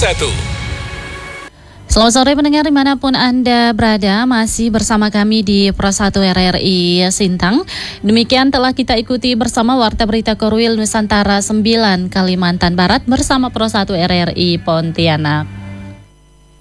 Selamat sore pendengar dimanapun Anda berada, masih bersama kami di Pro 1 RRI Sintang. Demikian telah kita ikuti bersama Warta Berita Korwil Nusantara 9 Kalimantan Barat bersama Pro 1 RRI Pontianak.